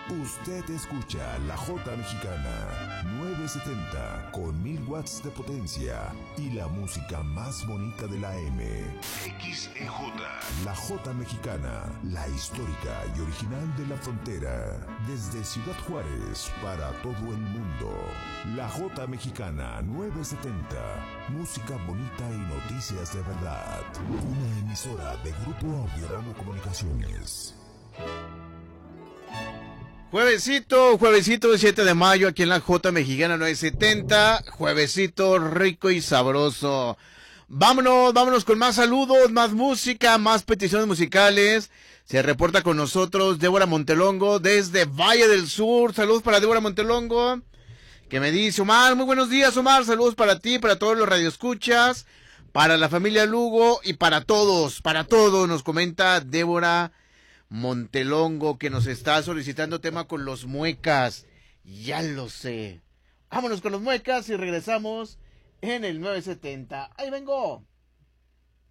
Usted escucha La Jota Mexicana 970 con 1000 watts de potencia y la música más bonita de la M. XEJ. La Jota Mexicana, la histórica y original de la frontera. Desde Ciudad Juárez para todo el mundo. La Jota Mexicana 970. Música bonita y noticias de verdad. Una emisora de Grupo Audiorama Comunicaciones. Juevesito 7 de mayo, aquí en la Jota Mexicana 970, juevesito rico y sabroso. Vámonos con más saludos, más música, más peticiones musicales. Se reporta con nosotros Débora Montelongo desde Valle del Sur. Saludos para Débora Montelongo, que me dice: Omar, muy buenos días, Omar, saludos para ti, para todos los radioescuchas, para la familia Lugo y para todos, nos comenta Débora Montelongo, que nos está solicitando tema con los Muecas. Ya lo sé. Vámonos con los Muecas y regresamos en el 970. Ahí vengo.